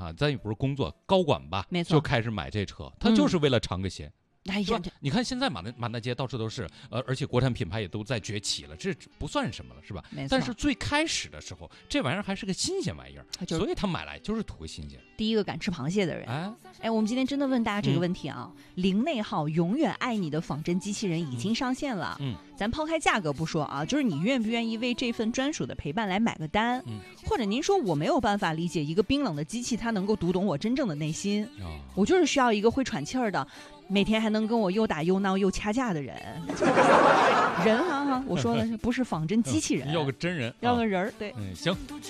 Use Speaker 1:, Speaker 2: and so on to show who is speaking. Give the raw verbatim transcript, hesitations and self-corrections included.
Speaker 1: 哈，咱也不是工作高管吧，
Speaker 2: 没错
Speaker 1: 就开始买这车，他就是为了尝个鲜。
Speaker 2: 哎呀，
Speaker 1: 你看现在满大满大街到处都是，呃，而且国产品牌也都在崛起了，这不算什么了，是吧？
Speaker 2: 没错。
Speaker 1: 但是最开始的时候，这玩意儿还是个新鲜玩意儿，
Speaker 2: 就是、
Speaker 1: 所以他买来就是图个新鲜。
Speaker 2: 第一个敢吃螃蟹的人，
Speaker 1: 哎，
Speaker 2: 哎，我们今天真的问大家这个问题啊，嗯、零内耗永远爱你的仿真机器人已经上线了。
Speaker 1: 嗯，
Speaker 2: 咱抛开价格不说啊，就是你愿不愿意为这份专属的陪伴来买个单？嗯，或者您说我没有办法理解一个冰冷的机器，它能够读懂我真正的内心，哦、我就是需要一个会喘气儿的。每天还能跟我又打又闹又掐架的人，人啊，我说的是不是仿真机器人，
Speaker 1: 要个真人，
Speaker 2: 要个人儿，对，
Speaker 1: 嗯，行。